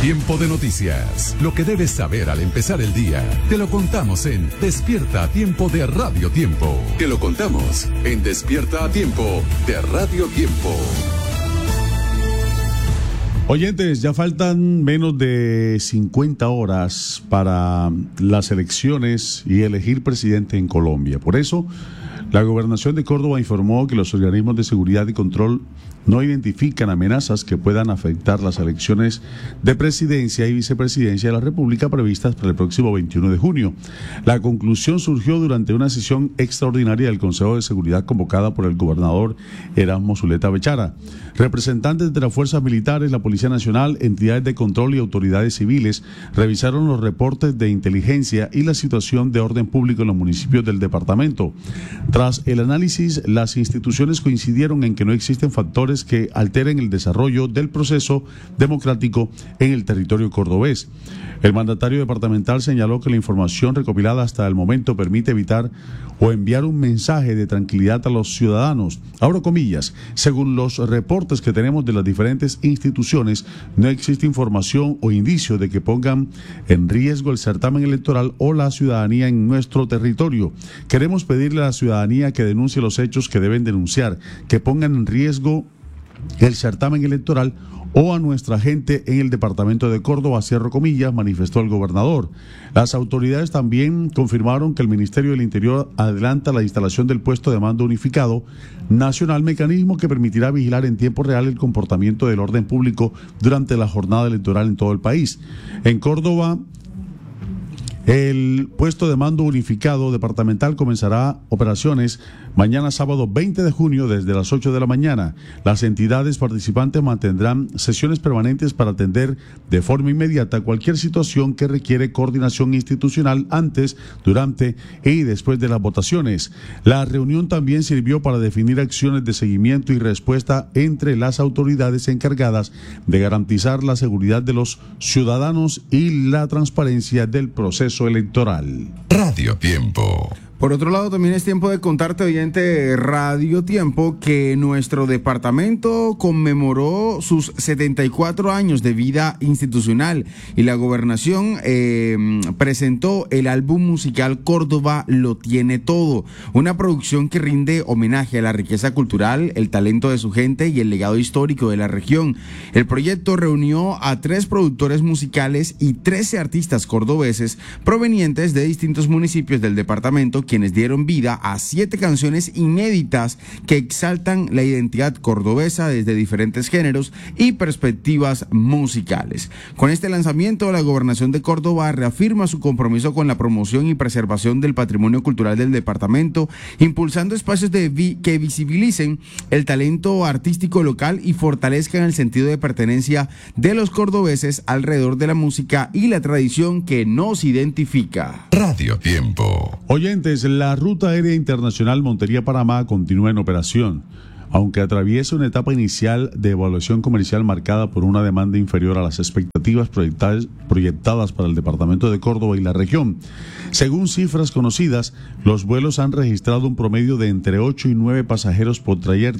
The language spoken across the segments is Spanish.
Tiempo de noticias. Lo que debes saber al empezar el día. Te lo contamos en Despierta a Tiempo de Radio Tiempo. Te lo contamos en Despierta a Tiempo de Radio Tiempo. Oyentes, ya faltan menos de 50 horas para las elecciones y elegir presidente en Colombia. Por eso, la Gobernación de Córdoba informó que los organismos de seguridad y control no identifican amenazas que puedan afectar las elecciones de presidencia y vicepresidencia de la República previstas para el próximo 21 de junio. La conclusión surgió durante una sesión extraordinaria del Consejo de Seguridad convocada por el gobernador Erasmo Zuleta Bechara. Representantes de las fuerzas militares, la Policía Nacional, entidades de control y autoridades civiles revisaron los reportes de inteligencia y la situación de orden público en los municipios del departamento. Tras el análisis, las instituciones coincidieron en que no existen factores que alteren el desarrollo del proceso democrático en el territorio cordobés. El mandatario departamental señaló que la información recopilada hasta el momento permite evitar o enviar un mensaje de tranquilidad a los ciudadanos. Abro comillas, según los reportes que tenemos de las diferentes instituciones, no existe información o indicio de que pongan en riesgo el certamen electoral o la ciudadanía en nuestro territorio. Queremos pedirle a la ciudadanía que denuncie los hechos que deben denunciar, que pongan en riesgo el certamen electoral o a nuestra gente en el departamento de Córdoba, cierro comillas, manifestó el gobernador. Las autoridades también confirmaron que el Ministerio del Interior adelanta la instalación del puesto de mando unificado nacional, mecanismo que permitirá vigilar en tiempo real el comportamiento del orden público durante la jornada electoral en todo el país. En Córdoba, el puesto de mando unificado departamental comenzará operaciones mañana sábado 20 de junio desde las 8 de la mañana. Las entidades participantes mantendrán sesiones permanentes para atender de forma inmediata cualquier situación que requiere coordinación institucional antes, durante y después de las votaciones. La reunión también sirvió para definir acciones de seguimiento y respuesta entre las autoridades encargadas de garantizar la seguridad de los ciudadanos y la transparencia del proceso electoral. Radio Tiempo. Por otro lado, también es tiempo de contarte, oyente Radio Tiempo, que nuestro departamento conmemoró sus 74 años de vida institucional y la gobernación presentó el álbum musical Córdoba lo tiene todo, una producción que rinde homenaje a la riqueza cultural, el talento de su gente y el legado histórico de la región. El proyecto reunió a 3 productores musicales y 13 artistas cordobeses provenientes de distintos municipios del departamento, quienes dieron vida a 7 canciones inéditas que exaltan la identidad cordobesa desde diferentes géneros y perspectivas musicales. Con este lanzamiento, la Gobernación de Córdoba reafirma su compromiso con la promoción y preservación del patrimonio cultural del departamento, impulsando espacios que visibilicen el talento artístico local y fortalezcan el sentido de pertenencia de los cordobeses alrededor de la música y la tradición que nos identifica. Radio Tiempo. Oyentes, la ruta aérea internacional Montería-Panamá continúa en operación, aunque atraviesa una etapa inicial de evaluación comercial marcada por una demanda inferior a las expectativas proyectadas para el departamento de Córdoba y la región. Según cifras conocidas, los vuelos han registrado un promedio de entre 8 y 9 pasajeros por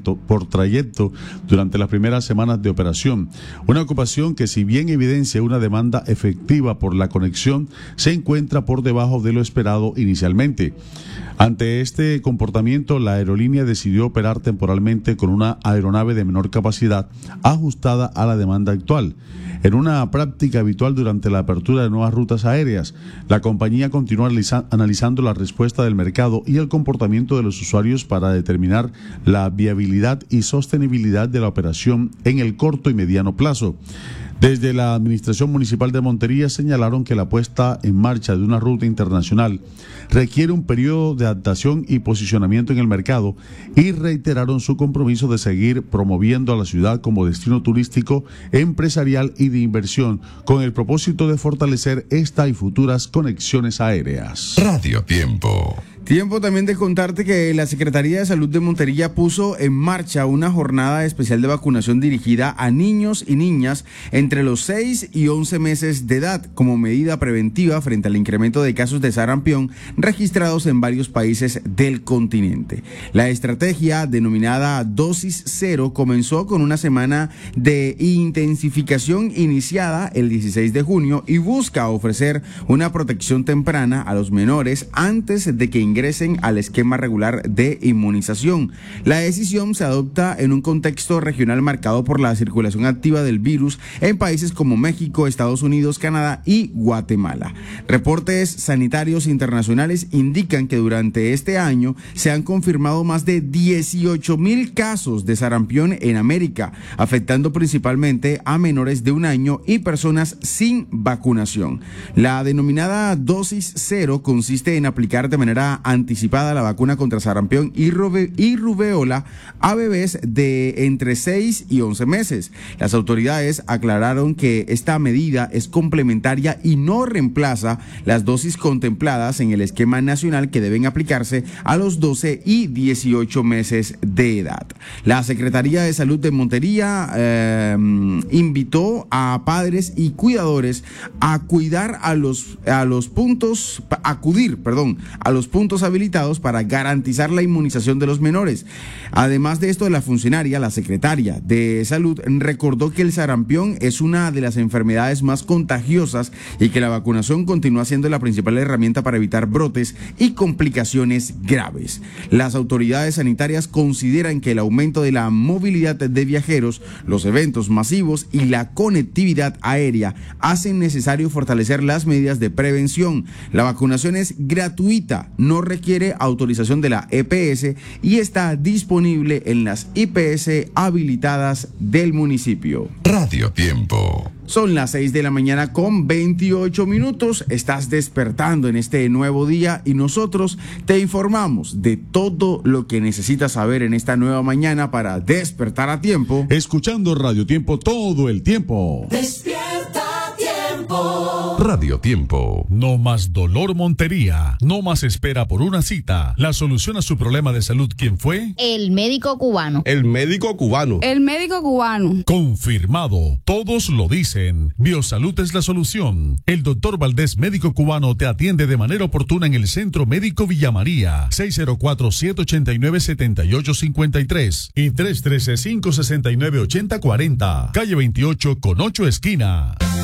trayecto durante las primeras semanas de operación. Una ocupación que, si bien evidencia una demanda efectiva por la conexión, se encuentra por debajo de lo esperado inicialmente. Ante este comportamiento, la aerolínea decidió operar temporalmente con una aeronave de menor capacidad ajustada a la demanda actual. En una práctica habitual durante la apertura de nuevas rutas aéreas, la compañía continúa analizando la respuesta del mercado y el comportamiento de los usuarios para determinar la viabilidad y sostenibilidad de la operación en el corto y mediano plazo. Desde la Administración Municipal de Montería señalaron que la puesta en marcha de una ruta internacional requiere un periodo de adaptación y posicionamiento en el mercado y reiteraron su compromiso de seguir promoviendo a la ciudad como destino turístico, empresarial y de inversión con el propósito de fortalecer esta y futuras conexiones aéreas. Radio Tiempo. Tiempo también de contarte que la Secretaría de Salud de Montería puso en marcha una jornada especial de vacunación dirigida a niños y niñas entre los 6 y 11 meses de edad como medida preventiva frente al incremento de casos de sarampión registrados en varios países del continente. La estrategia denominada Dosis Cero comenzó con una semana de intensificación iniciada el 16 de junio y busca ofrecer una protección temprana a los menores antes de que ingresen al esquema regular de inmunización. La decisión se adopta en un contexto regional marcado por la circulación activa del virus en países como México, Estados Unidos, Canadá y Guatemala. Reportes sanitarios internacionales indican que durante este año se han confirmado más de 18,000 casos de sarampión en América, afectando principalmente a menores de 1 año y personas sin vacunación. La denominada dosis cero consiste en aplicar de manera anticipada la vacuna contra sarampión y rubeola a bebés de entre 6 y 11 meses. Las autoridades aclararon que esta medida es complementaria y no reemplaza las dosis contempladas en el esquema nacional que deben aplicarse a los 12 y 18 meses de edad. La Secretaría de Salud de Montería invitó a padres y cuidadores a acudir a los puntos habilitados para garantizar la inmunización de los menores. Además de esto, la funcionaria, la secretaria de Salud, recordó que el sarampión es una de las enfermedades más contagiosas y que la vacunación continúa siendo la principal herramienta para evitar brotes y complicaciones graves. Las autoridades sanitarias consideran que el aumento de la movilidad de viajeros, los eventos masivos y la conectividad aérea hacen necesario fortalecer las medidas de prevención. La vacunación es gratuita, no requiere autorización de la EPS y está disponible en las IPS habilitadas del municipio. Radio Tiempo. Son las 6 de la mañana con 28 minutos. Estás despertando en este nuevo día y nosotros te informamos de todo lo que necesitas saber en esta nueva mañana para despertar a tiempo. Escuchando Radio Tiempo todo el tiempo. Despierta tiempo. Radio Tiempo. No más dolor Montería, no más espera por una cita. La solución a su problema de salud, ¿quién fue? El médico cubano. El médico cubano. El médico cubano. Confirmado, todos lo dicen. Biosalud es la solución. El doctor Valdés, médico cubano, te atiende de manera oportuna en el Centro Médico Villa María, 604-789-7853 y 313-569-8040, calle 28 con 8 esquinas.